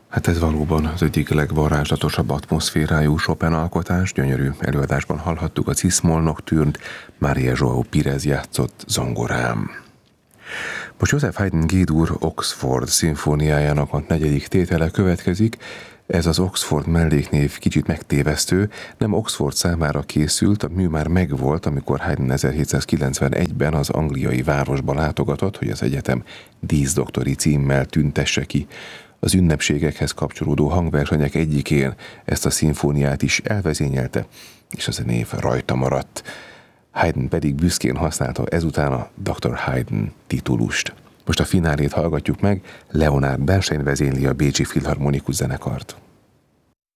Hát ez valóban az egyik legvarázslatosabb atmoszférájú Chopin alkotás, gyönyörű előadásban hallhattuk a Cis-moll nocturne-t, Maria João Pires játszott zongorán. Most Joseph Haydn G-dur Oxford szimfóniájának a 4. tétele következik. Ez az Oxford melléknév kicsit megtévesztő, nem Oxford számára készült, a mű már megvolt, amikor Haydn 1791-ben az angliai városba látogatott, hogy az egyetem díszdoktori címmel tüntesse ki. Az ünnepségekhez kapcsolódó hangversenyek egyikén ezt a szimfóniát is elvezényelte, és az a név rajta maradt. Haydn pedig büszkén használta ezután a Dr. Haydn titulust. Most a finálét hallgatjuk meg, Leonard Bernstein vezényli a Bécsi Filharmonikus Zenekart.